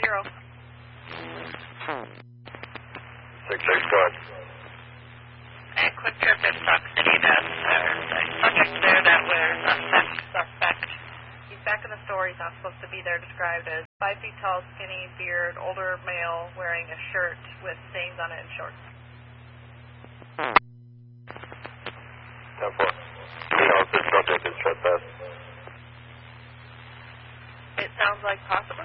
0. 6-6, go ahead. And quick trip in Stock City, that's a subject there that was a theft suspect. He's back in the store. He's not supposed to be there, described as 5 feet tall, skinny, beard, older male, wearing a shirt with stains on it and shorts. 10-4. This subject is trespass. It sounds like possibly.